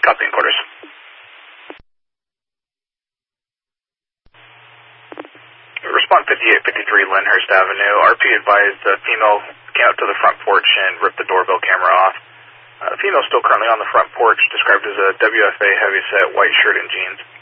Copy in quarters. Respond 5853 Lyndhurst Avenue. RP advised the female came out to the front porch and ripped the doorbell camera off. The female still currently on the front porch, described as a WFA heavyset, white shirt and jeans.